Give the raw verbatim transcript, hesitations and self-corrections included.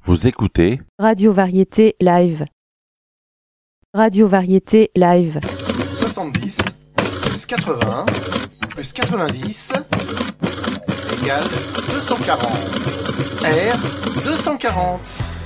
Vous écoutez Radio Variété Live. Radio Variété Live. soixante-dix plus quatre-vingts plus quatre-vingt-dix égale deux cent quarante. R deux cent quarante.